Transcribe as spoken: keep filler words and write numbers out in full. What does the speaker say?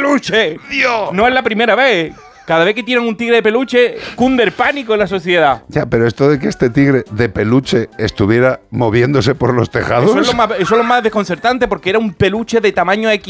peluche! ¡Dios! No es la primera vez. Cada vez que tiran un tigre de peluche, cunde el pánico en la sociedad. Ya, pero esto de que este tigre de peluche estuviera moviéndose por los tejados... Eso es lo más, eso es lo más desconcertante, porque era un peluche de tamaño X